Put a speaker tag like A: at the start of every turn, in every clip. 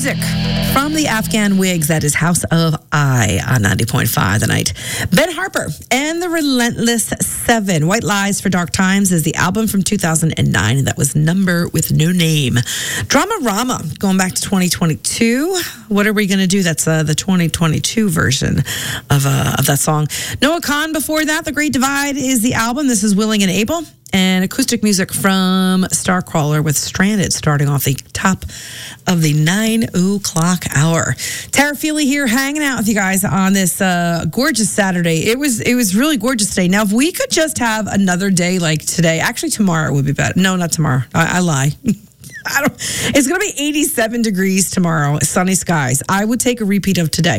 A: music from the Afghan Wigs. That is House of I on 90.5 The Night. Ben Harper and the Relentless Seven. White Lies for Dark Times is the album from 2009, and that was Number with No Name. Drama Rama, going back to 2022. What are we going to do? That's the 2022 version of that song. Noah Khan before that. The Great Divide is the album. This is Willing and Able. And acoustic music from Starcrawler with Stranded, starting off the top of the 9 o'clock hour. Tara Feely here, hanging out with you guys on this gorgeous Saturday. It was really gorgeous today. Now, if we could just have another day like today, actually tomorrow would be better. No, not tomorrow. I lie. It's going to be 87 degrees tomorrow, sunny skies. I would take a repeat of today.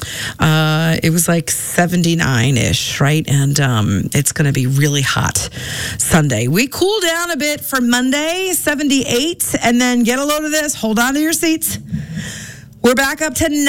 A: It was like 79-ish, right? And it's going to be really hot Sunday. We cool down a bit for Monday, 78, and then get a load of this. Hold on to your seats. We're back up to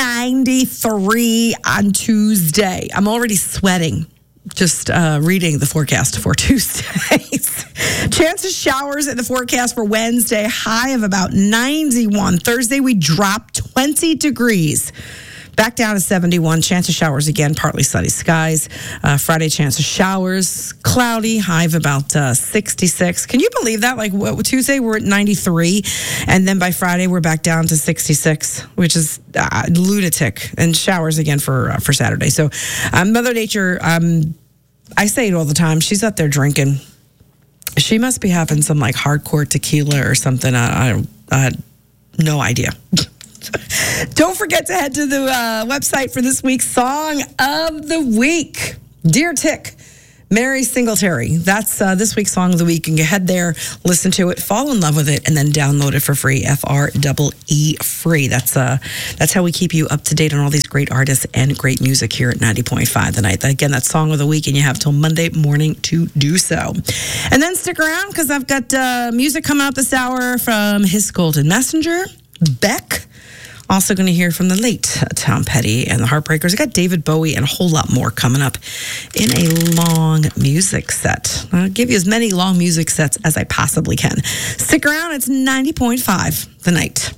A: 93 on Tuesday. I'm already sweating just reading the forecast for Tuesdays. Chance of showers in the forecast for Wednesday, high of about 91. Thursday, we drop 20 degrees. Back down to 71. Chance of showers again, partly sunny skies. Friday, chance of showers, cloudy, high of about 66. Can you believe that? Like Tuesday, we're at 93. And then by Friday, we're back down to 66, which is lunatic. And showers again for Saturday. So Mother Nature, I say it all the time. She's out there drinking. She must be having some like hardcore tequila or something. I no idea. Don't forget to head to the website for this week's Song of the Week. Dear Tick, Mary Singletary. That's this week's Song of the Week. And you head there, listen to it, fall in love with it, and then download it for free. FREE free. That's how we keep you up to date on all these great artists and great music here at 90.5 The Night. Again, that's Song of the Week, and you have till Monday morning to do so. And then stick around, because I've got music coming up this hour from His Golden Messenger, Beck. Also going to hear from the late Tom Petty and the Heartbreakers. I got David Bowie and a whole lot more coming up in a long music set. I'll give you as many long music sets as I possibly can. Stick around. It's 90.5 The Night.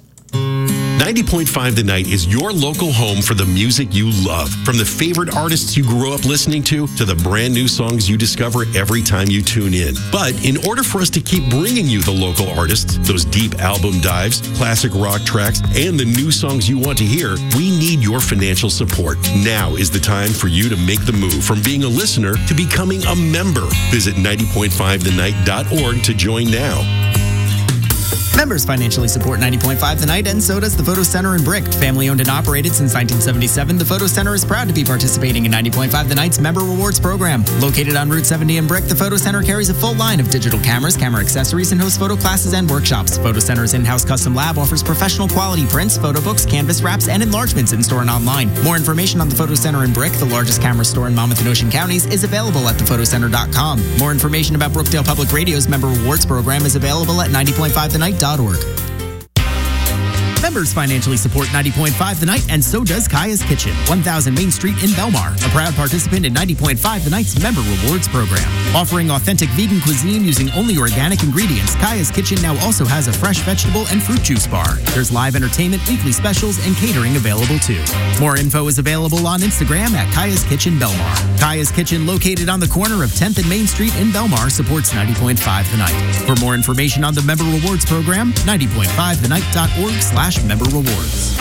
B: 90.5 The Night is your local home for the music you love. From the favorite artists you grew up listening to the brand new songs you discover every time you tune in. But in order for us to keep bringing you the local artists, those deep album dives, classic rock tracks, and the new songs you want to hear, we need your financial support. Now is the time for you to make the move from being a listener to becoming a member. Visit 90.5thenight.org to join now.
C: Members financially support 90.5 The Night, and so does the Photo Center in Brick. Family owned and operated since 1977, the Photo Center is proud to be participating in 90.5 The Night's Member Rewards program. Located on Route 70 in Brick, the Photo Center carries a full line of digital cameras, camera accessories, and hosts photo classes and workshops. Photo Center's in-house custom lab offers professional quality prints, photo books, canvas wraps, and enlargements in-store and online. More information on the Photo Center in Brick, the largest camera store in Monmouth and Ocean counties, is available at thephotoCenter.com. More information about Brookdale Public Radio's Member Rewards program is available at 90.5thenight.org. Members financially support 90.5 The Night, and so does Kaya's Kitchen, 1000 Main Street in Belmar, a proud participant in 90.5 The Night's Member Rewards program. Offering authentic vegan cuisine using only organic ingredients, Kaya's Kitchen now also has a fresh vegetable and fruit juice bar. There's live entertainment, weekly specials, and catering available too. More info is available on Instagram at Kaya's Kitchen Belmar. Kaya's Kitchen, located on the corner of 10th and Main Street in Belmar, supports 90.5 The Night. For more information on the Member Rewards program, 90.5thenight.org/member rewards.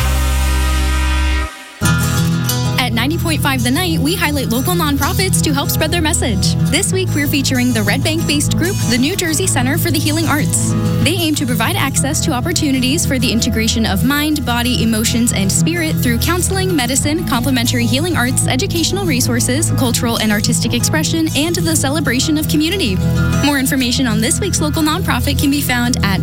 D: At 90.5 The Night, we highlight local nonprofits to help spread their message. This week, we're featuring the Red Bank-based group, the New Jersey Center for the Healing Arts. They aim to provide access to opportunities for the integration of mind, body, emotions, and spirit through counseling, medicine, complementary healing arts, educational resources, cultural and artistic expression, and the celebration of community. More information on this week's local nonprofit can be found at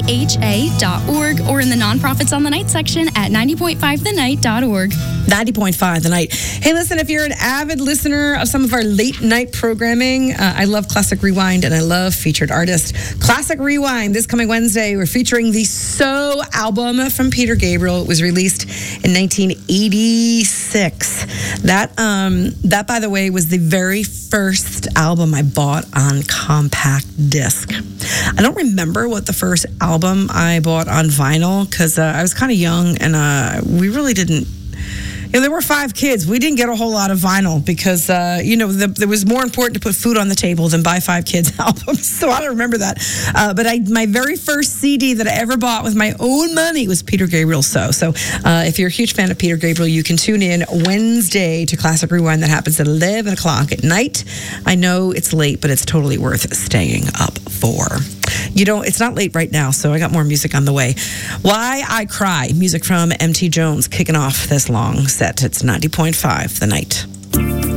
D: njcha.org or in the Nonprofits on the Night section at 90.5thenight.org.
A: 90.5 90.5 The Night. Hey, listen, if you're an avid listener of some of our late night programming, I love Classic Rewind and I love featured artist. Classic Rewind, this coming Wednesday, we're featuring the So album from Peter Gabriel. It was released in 1986. That, by the way, was the very first album I bought on compact disc. I don't remember what the first album I bought on vinyl because I was kind of young and we really didn't. There were 5 kids. We didn't get a whole lot of vinyl because, there was more important to put food on the table than buy 5 kids albums. So I don't remember that. But my very first CD that I ever bought with my own money was Peter Gabriel's So. So if you're a huge fan of Peter Gabriel, you can tune in Wednesday to Classic Rewind. That happens at 11 o'clock at night. I know it's late, but it's totally worth staying up for. It's not late right now, so I got more music on the way. Why I Cry, music from MT Jones, kicking off this long set. It's 90.5 The Night.